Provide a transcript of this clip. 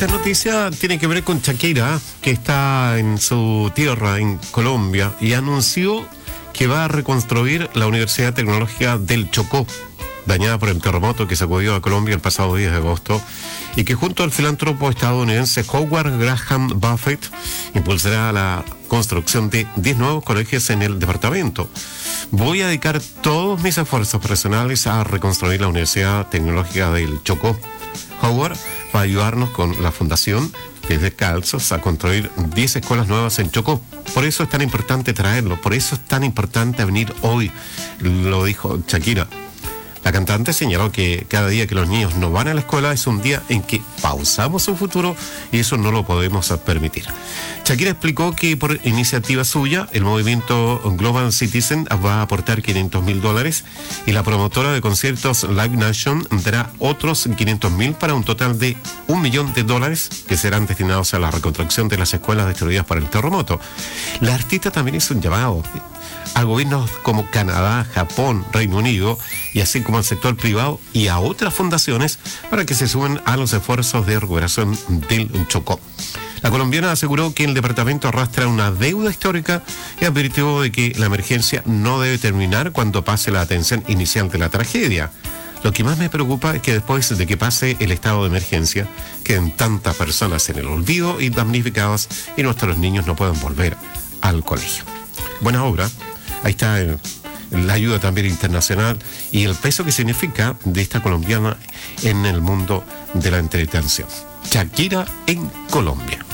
Esta noticia tiene que ver con Shakira, que está en su tierra, en Colombia, y anunció que va a reconstruir la Universidad Tecnológica del Chocó, dañada por el terremoto que sacudió a Colombia el pasado 10 de agosto, y que junto al filántropo estadounidense Howard Graham Buffett impulsará la construcción de 10 nuevos colegios en el departamento. Voy a dedicar todos mis esfuerzos personales a reconstruir la Universidad Tecnológica del Chocó. Howard va a ayudarnos con la fundación Pies Descalzos a construir 10 escuelas nuevas en Chocó. Por eso es tan importante traerlo, por eso es tan importante venir hoy, lo dijo Shakira. La cantante señaló que cada día que los niños no van a la escuela es un día en que pausamos su futuro y eso no lo podemos permitir. Shakira explicó que por iniciativa suya, el movimiento Global Citizen va a aportar $500,000 y la promotora de conciertos Live Nation dará otros $500,000 para un total de $1 millón que serán destinados a la reconstrucción de las escuelas destruidas por el terremoto. La artista también hizo un llamado a gobiernos como Canadá, Japón, Reino Unido y así como al sector privado y a otras fundaciones para que se sumen a los esfuerzos de recuperación del Chocó. La colombiana aseguró que el departamento arrastra una deuda histórica y advirtió de que la emergencia no debe terminar cuando pase la atención inicial de la tragedia. Lo que más me preocupa es que después de que pase el estado de emergencia, queden tantas personas en el olvido y damnificadas y nuestros niños no puedan volver al colegio. Buena obra. Ahí está la ayuda también internacional y el peso que significa de esta colombiana en el mundo de la entretención. Shakira en Colombia.